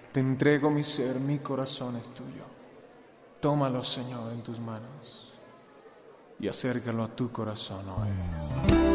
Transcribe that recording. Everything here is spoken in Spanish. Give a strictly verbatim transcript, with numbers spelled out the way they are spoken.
Te entrego mi ser, mi corazón es tuyo. Tómalo, Señor, en tus manos y acércalo a tu corazón hoy.